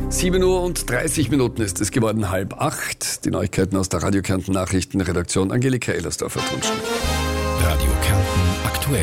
7:30 ist es geworden, 7:30. Die Neuigkeiten aus der Radio Kärnten Nachrichtenredaktion. Angelika Ellersdorfer Tunschen. Radio Kärnten aktuell.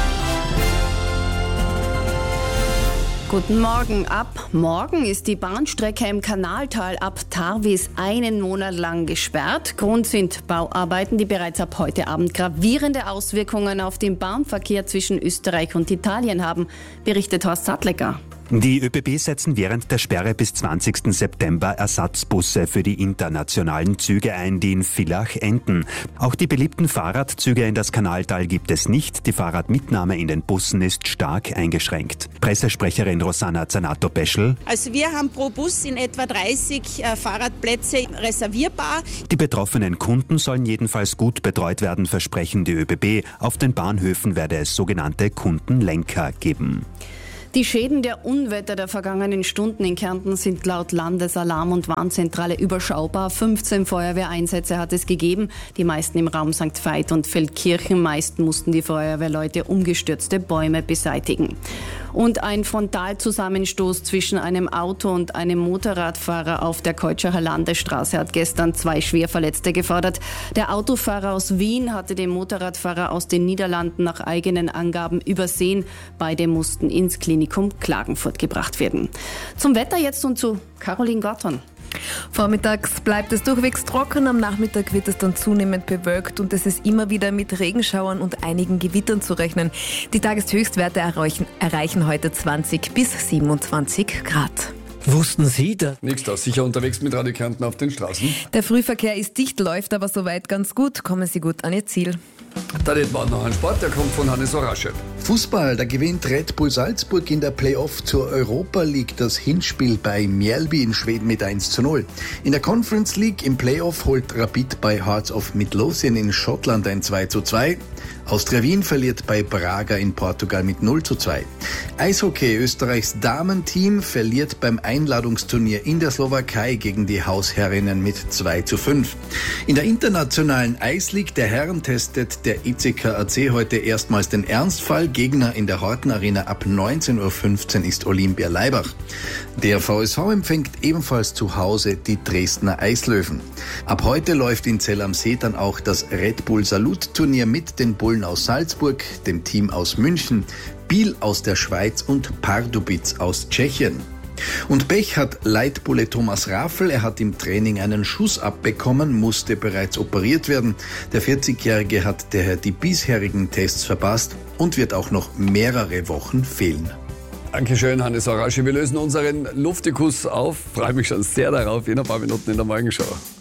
Guten Morgen. Ab morgen ist die Bahnstrecke im Kanaltal ab Tarvis einen Monat lang gesperrt. Grund sind Bauarbeiten, die bereits ab heute Abend gravierende Auswirkungen auf den Bahnverkehr zwischen Österreich und Italien haben, berichtet Horst Sattlecker. Die ÖBB setzen während der Sperre bis 20. September Ersatzbusse für die internationalen Züge ein, die in Villach enden. Auch die beliebten Fahrradzüge in das Kanaltal gibt es nicht. Die Fahrradmitnahme in den Bussen ist stark eingeschränkt. Pressesprecherin Rosanna Zanato-Peschel. Also wir haben pro Bus in etwa 30 Fahrradplätze reservierbar. Die betroffenen Kunden sollen jedenfalls gut betreut werden, versprechen die ÖBB. Auf den Bahnhöfen werde es sogenannte Kundenlenker geben. Die Schäden der Unwetter der vergangenen Stunden in Kärnten sind laut Landesalarm- und Warnzentrale überschaubar. 15 Feuerwehreinsätze hat es gegeben, die meisten im Raum St. Veit und Feldkirchen. Meist mussten die Feuerwehrleute umgestürzte Bäume beseitigen. Und ein Frontalzusammenstoß zwischen einem Auto und einem Motorradfahrer auf der Keutscherer Landesstraße hat gestern 2 Schwerverletzte gefordert. Der Autofahrer aus Wien hatte den Motorradfahrer aus den Niederlanden nach eigenen Angaben übersehen. Beide mussten ins Klinikum Klagenfurt gebracht werden. Zum Wetter jetzt und zu Caroline Gotton. Vormittags bleibt es durchwegs trocken, am Nachmittag wird es dann zunehmend bewölkt und es ist immer wieder mit Regenschauern und einigen Gewittern zu rechnen. Die Tageshöchstwerte erreichen heute 20 bis 27 Grad. Wussten Sie das? Nix da, sicher unterwegs mit Radio Kärnten auf den Straßen. Der Frühverkehr ist dicht, läuft aber soweit ganz gut. Kommen Sie gut an Ihr Ziel. Da hat man noch einen Sport, der kommt von Hannes Orasche. Fußball, da gewinnt Red Bull Salzburg in der Playoff zur Europa League das Hinspiel bei Mjällby in Schweden mit 1:0. In der Conference League im Playoff holt Rapid bei Hearts of Midlothian in Schottland ein 2:2. Austria Wien verliert bei Braga in Portugal mit 0:2. Eishockey, Österreichs Damenteam verliert beim Einladungsturnier in der Slowakei gegen die Hausherrinnen mit 2:5. In der internationalen Eisleague der Herren testet der ECK AC heute erstmals den Ernstfall. Gegner in der Horten Arena ab 19:15 Uhr ist Olympia Laibach. Der VSV empfängt ebenfalls zu Hause die Dresdner Eislöwen. Ab heute läuft in Zell am See dann auch das Red Bull Salut-Turnier mit den Bullen aus Salzburg, dem Team aus München, Biel aus der Schweiz und Pardubic aus Tschechien. Und Pech hat Leitbulle Thomas Raffel. Er hat im Training einen Schuss abbekommen, musste bereits operiert werden. Der 40-Jährige hat daher die bisherigen Tests verpasst und wird auch noch mehrere Wochen fehlen. Dankeschön, Hannes Orasche. Wir lösen unseren Luftikus auf. Freue mich schon sehr darauf in ein paar Minuten in der Morgenschau.